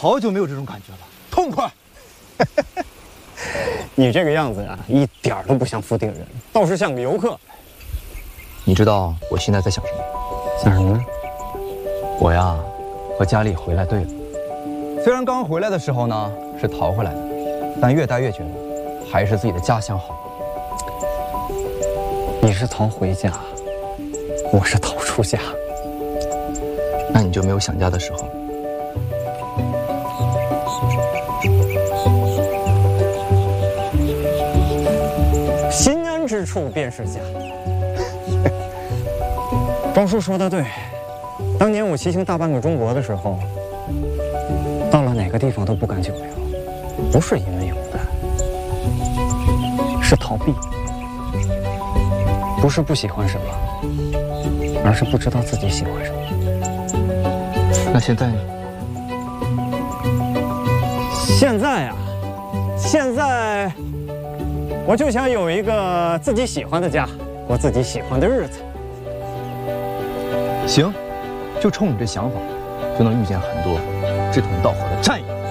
好久没有这种感觉了，痛快。 你这个样子啊，一点都不像附近人，倒是像个游客。 你知道我现在在想什么？ 想什么呢？ 我呀，和佳丽回来对了。虽然刚回来的时候呢是逃回来的，但越待越觉得还是自己的家乡好。 你是逃回家，我是逃出家。 那你就没有想家的时候？ 心安之处便是家。庄叔说的对，当年我骑行大半个中国的时候，到了哪个地方都不敢久留，不是因为勇敢，是逃避。不是不喜欢什么，而是不知道自己喜欢什么。 那现在呢？ 现在啊，现在我就想有一个自己喜欢的家，过自己喜欢的日子。 行，就冲你这想法，就能遇见很多志同道合的战友。